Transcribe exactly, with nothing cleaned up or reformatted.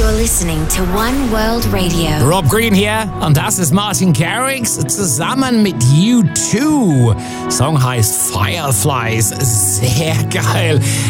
You're listening to One World Radio. Rob Green hier und das ist Martin Garrix zusammen mit U zwei. Song heißt Fireflies. Sehr geil.